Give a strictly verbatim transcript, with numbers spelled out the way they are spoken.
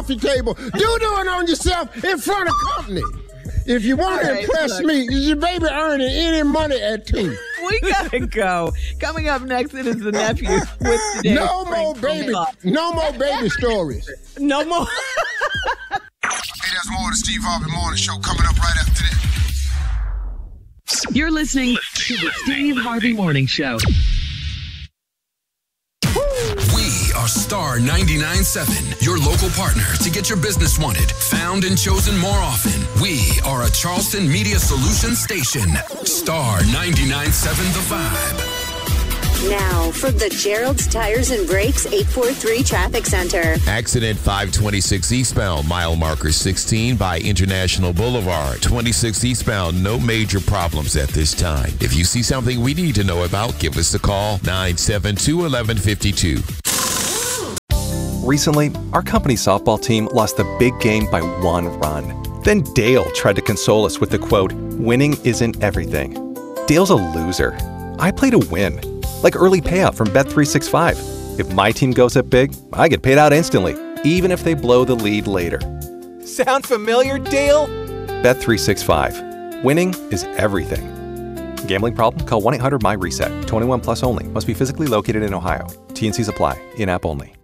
coffee table. Do do it on yourself in front of company. If you want to right, impress look. me, is your baby earning any money at two? We gotta go. Coming up next, it is the nephew with today's No more prank baby, phone call. no more baby stories. No more. Hey, there's more of the Steve Harvey Morning Show coming up right after this. You're listening to the Steve Harvey Morning Show. We are Star ninety-nine point seven, your local partner to get your business wanted, found, and chosen more often. We are a Charleston Media Solutions station. Star ninety-nine point seven The Vibe. Now, from the Gerald's Tires and Brakes eight four three Traffic Center. Accident five twenty-six eastbound, mile marker sixteen by International Boulevard. twenty-six eastbound, no major problems at this time. If you see something we need to know about, give us a call, nine seven two, one one five two. Recently, our company's softball team lost the big game by one run. Then Dale tried to console us with the quote, "Winning isn't everything." Dale's a loser. I play to win. Like early payout from Bet three sixty-five. If my team goes up big, I get paid out instantly, even if they blow the lead later. Sound familiar, Dale? Bet three sixty-five. Winning is everything. Gambling problem? Call one eight hundred M Y RESET. twenty-one plus only. Must be physically located in Ohio. T and Cs apply. In-app only.